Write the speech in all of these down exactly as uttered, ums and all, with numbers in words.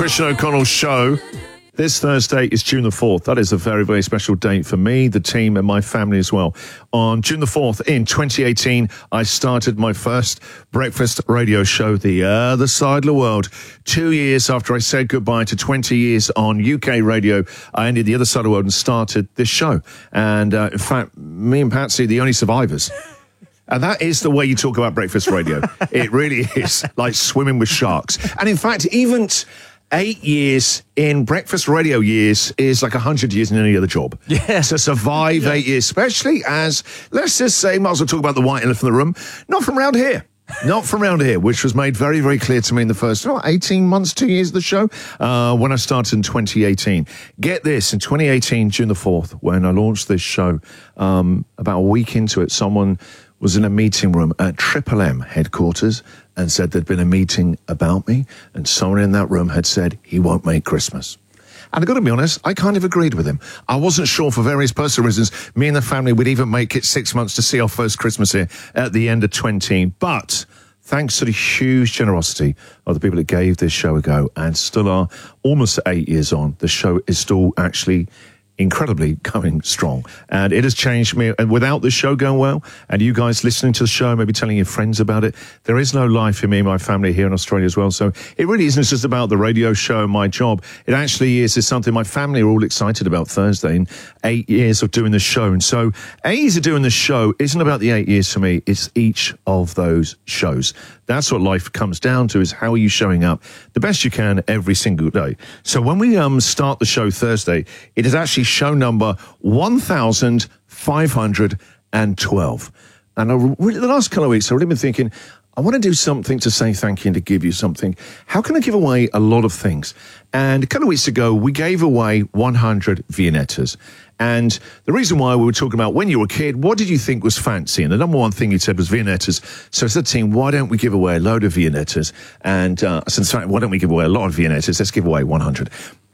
Christian O'Connell Show. This Thursday is June the fourth. That is a very, very special date for me, the team, and my family as well. On June the fourth in twenty eighteen, I started my first breakfast radio show, The Other Side of the World. Two years after I said goodbye to twenty years on U K radio, I ended The Other Side of the World and started this show. And uh, in fact, me and Patsy, the only survivors. And that is the way you talk about breakfast radio. It really is like swimming with sharks. And in fact, even t- eight years in breakfast radio years is like a hundred years in any other job. Yeah. To survive yeah. eight years, especially as, let's just say, might as well talk about the white elephant in the room, not from around here. Not from around here, which was made very, very clear to me in the first oh, eighteen months, two years of the show, uh, when I started in twenty eighteen. Get this, in twenty eighteen, June the fourth, when I launched this show, um, about a week into it, someone was in a meeting room at Triple M headquarters and said there'd been a meeting about me, and someone in that room had said he won't make Christmas. And I've got to be honest, I kind of agreed with him. I wasn't sure for various personal reasons, me and the family would even make it six months to see our first Christmas here at the end of twenty. But thanks to the huge generosity of the people that gave this show a go and still are almost eight years on, the show is still actually incredibly going strong, and it has changed me. And without the show going well, and you guys listening to the show, maybe telling your friends about it, there is no life for me and my family here in Australia as well. So it really isn't just about the radio show and my job. It actually is, is something my family are all excited about. Thursday and eight years of doing the show. And so eight years of doing the show isn't about the eight years for me, it's each of those shows. That's what life comes down to, is how are you showing up the best you can every single day. So when we um start the show Thursday, it is actually show number one thousand five hundred twelve. And I really, the last couple of weeks, I've really been thinking, I want to do something to say thank you and to give you something. How can I give away a lot of things? And a couple of weeks ago, we gave away one hundred Viennettas. And the reason why we were talking about when you were a kid, what did you think was fancy? And the number one thing you said was Viennettas. So I said to the team, why don't we give away a load of Viennettas? And uh, I said, why don't we give away a lot of Viennettas? Let's give away one hundred.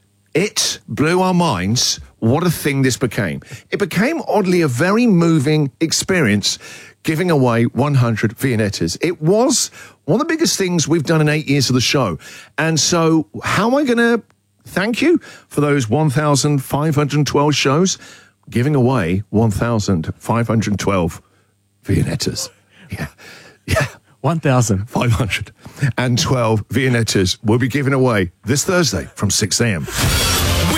It blew our minds what a thing this became. It became, oddly, a very moving experience, giving away one hundred Viennettas. It was one of the biggest things we've done in eight years of the show. And so how am I going to thank you for those one thousand five hundred twelve shows? Giving away one thousand five hundred twelve Viennettas. Yeah. Yeah. one thousand five hundred twelve Viennettas will be given away this Thursday from six a.m.